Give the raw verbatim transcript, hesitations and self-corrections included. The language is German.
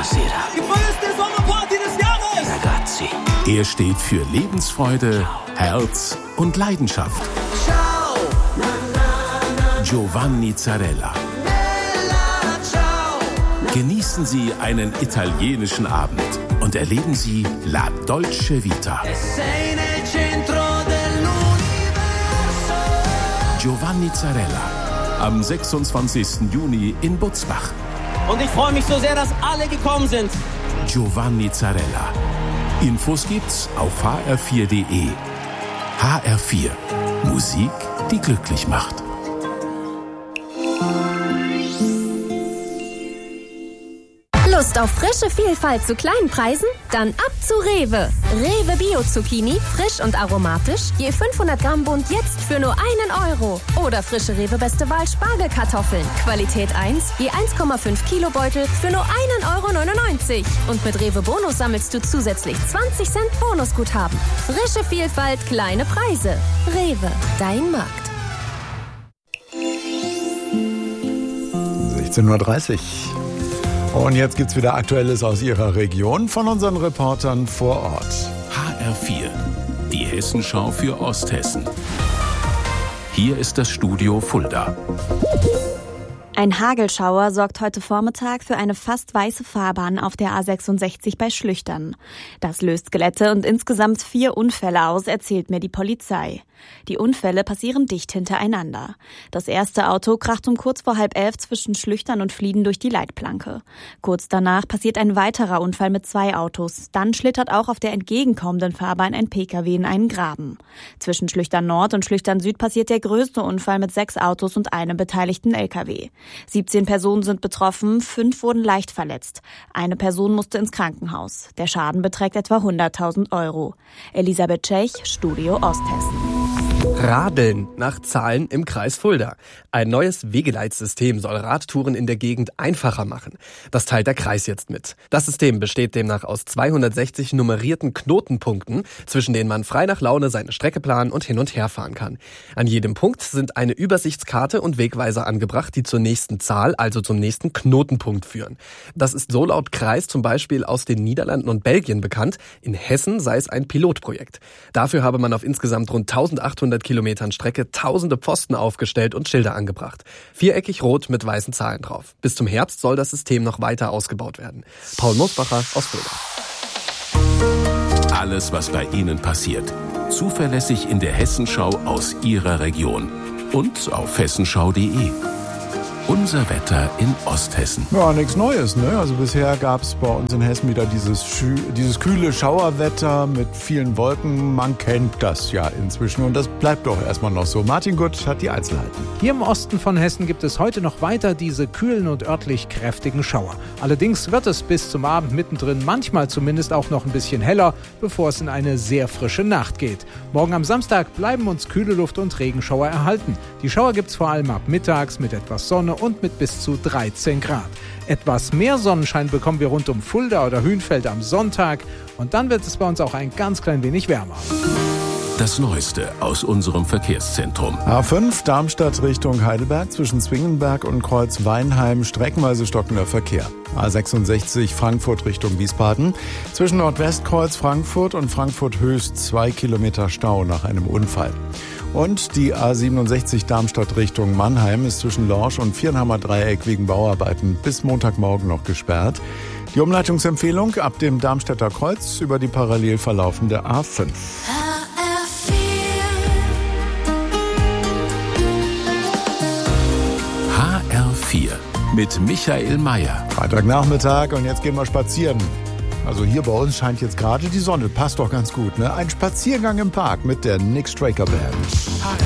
Buonasera. Die größte Sommerparty des Jahres. Ragazzi. Er steht für Lebensfreude, Herz und Leidenschaft. Ciao. Giovanni Zarella. Bella, ciao. Genießen Sie einen italienischen Abend und erleben Sie La Dolce Vita. Sei nel centro dell'universo. Giovanni Zarella. Am sechsundzwanzigsten Juni in Butzbach. Und ich freue mich so sehr, dass alle gekommen sind. Giovanni Zarella. Infos gibt's auf h r vier punkt d e. H R vier. Musik, die glücklich macht. Lust auf frische Vielfalt zu kleinen Preisen? Dann ab zu Rewe. Rewe Bio Zucchini, frisch und aromatisch, je fünfhundert Gramm Bund jetzt für nur einen Euro. Oder frische Rewe Beste Wahl Spargelkartoffeln, Qualität eins, je eins Komma fünf Kilo Beutel für nur einen Euro neunundneunzig. Und mit Rewe Bonus sammelst du zusätzlich zwanzig Cent Bonusguthaben. Frische Vielfalt, kleine Preise. Rewe, dein Markt. sechzehn Uhr dreißig. Und jetzt gibt's wieder Aktuelles aus Ihrer Region von unseren Reportern vor Ort. H R vier. Die Hessenschau für Osthessen. Hier ist das Studio Fulda. Ein Hagelschauer sorgt heute Vormittag für eine fast weiße Fahrbahn auf der A sechsundsechzig bei Schlüchtern. Das löst Glätte und insgesamt vier Unfälle aus, erzählt mir die Polizei. Die Unfälle passieren dicht hintereinander. Das erste Auto kracht um kurz vor halb elf zwischen Schlüchtern und Flieden durch die Leitplanke. Kurz danach passiert ein weiterer Unfall mit zwei Autos. Dann schlittert auch auf der entgegenkommenden Fahrbahn ein Pkw in einen Graben. Zwischen Schlüchtern Nord und Schlüchtern Süd passiert der größte Unfall mit sechs Autos und einem beteiligten Lkw. siebzehn Personen sind betroffen, fünf wurden leicht verletzt. Eine Person musste ins Krankenhaus. Der Schaden beträgt etwa hunderttausend Euro. Elisabeth Tschech, Studio Osthessen. Radeln nach Zahlen im Kreis Fulda. Ein neues Wegeleitsystem soll Radtouren in der Gegend einfacher machen. Das teilt der Kreis jetzt mit. Das System besteht demnach aus zweihundertsechzig nummerierten Knotenpunkten, zwischen denen man frei nach Laune seine Strecke planen und hin und her fahren kann. An jedem Punkt sind eine Übersichtskarte und Wegweiser angebracht, die zur nächsten Zahl, also zum nächsten Knotenpunkt führen. Das ist so laut Kreis zum Beispiel aus den Niederlanden und Belgien bekannt. In Hessen sei es ein Pilotprojekt. Dafür habe man auf insgesamt rund eintausendachthundert Kilometern Strecke tausende Pfosten aufgestellt und Schilder angebracht. Viereckig rot mit weißen Zahlen drauf. Bis zum Herbst soll das System noch weiter ausgebaut werden. Paul Mosbacher aus Fulda. Alles, was bei Ihnen passiert. Zuverlässig in der Hessenschau aus Ihrer Region. Und auf hessenschau punkt de. Unser Wetter in Osthessen. Ja, nichts Neues, ne? Also bisher gab es bei uns in Hessen wieder dieses, Schü- dieses kühle Schauerwetter mit vielen Wolken. Man kennt das ja inzwischen und das bleibt doch erstmal noch so. Martin Gutt hat die Einzelheiten. Hier im Osten von Hessen gibt es heute noch weiter diese kühlen und örtlich kräftigen Schauer. Allerdings wird es bis zum Abend mittendrin manchmal zumindest auch noch ein bisschen heller, bevor es in eine sehr frische Nacht geht. Morgen am Samstag bleiben uns kühle Luft und Regenschauer erhalten. Die Schauer gibt es vor allem ab mittags mit etwas Sonne und mit bis zu dreizehn Grad. Etwas mehr Sonnenschein bekommen wir rund um Fulda oder Hünfeld am Sonntag und dann wird es bei uns auch ein ganz klein wenig wärmer. Das Neueste aus unserem Verkehrszentrum. A fünf Darmstadt Richtung Heidelberg zwischen Zwingenberg und Kreuz Weinheim streckenweise stockender Verkehr. A sechsundsechzig Frankfurt Richtung Wiesbaden zwischen Nordwestkreuz Frankfurt und Frankfurt Höchst zwei Kilometer Stau nach einem Unfall. Und die A siebenundsechzig Darmstadt Richtung Mannheim ist zwischen Lorsch und Viernhammer Dreieck wegen Bauarbeiten bis Montagmorgen noch gesperrt. Die Umleitungsempfehlung ab dem Darmstädter Kreuz über die parallel verlaufende A fünf. H R vier mit Michael Mayer. Freitagnachmittag und jetzt gehen wir spazieren. Also hier bei uns scheint jetzt gerade die Sonne. Passt doch ganz gut, ne? Ein Spaziergang im Park mit der Nick Straker Band. H R